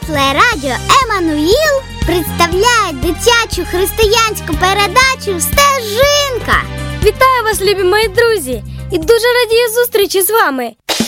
Доросле радіо Еммануїл представляє дитячу християнську передачу «Стежинка». Вітаю вас, любі мої друзі! І дуже радію зустрічі з вами.